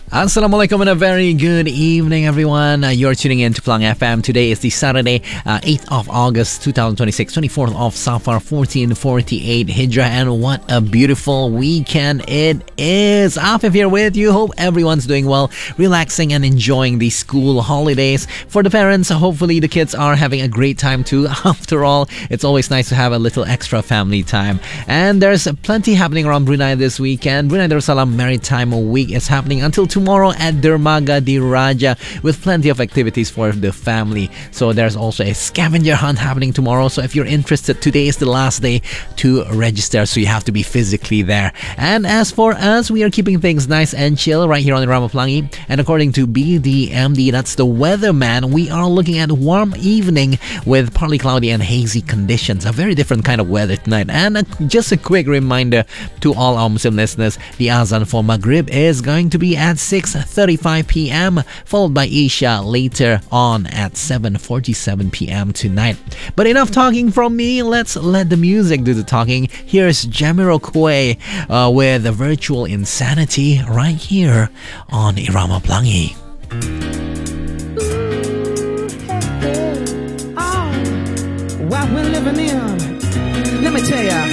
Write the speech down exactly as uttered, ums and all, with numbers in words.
Assalamualaikum and a very good evening, everyone. Uh, you're tuning in to Plang F M. Today is the Saturday, uh, eighth of August, twenty twenty-six, twenty-fourth of Safar, fourteen forty-eight Hijrah, and what a beautiful weekend it is. Afif here with you. Hope everyone's doing well, relaxing and enjoying the school holidays. For the parents, hopefully the kids are having a great time too. After all, it's always nice to have a little extra family time. And there's plenty happening around Brunei this weekend. Brunei Darussalam Maritime Week is happening until tomorrow at Dermaga Diraja with plenty of activities for the family. So there's also a scavenger hunt happening tomorrow. So if you're interested, today is the last day to register, so you have to be physically there. And as for us, we are keeping things nice and chill right here on Irama Pelangi. And according to B D M D, that's the weatherman, we are looking at warm evening with partly cloudy and hazy conditions. A very different kind of weather tonight. And uh, just a quick reminder to all our Muslim listeners, the Azan for Maghrib is going to be at six thirty-five p.m. followed by Isha later on at seven forty-seven p.m. tonight. But enough talking from me, let's let the music do the talking. Here's Jamiroquai uh, with the Virtual Insanity right here on Irama Pelangi. Oh, what we're living in, let me tell ya.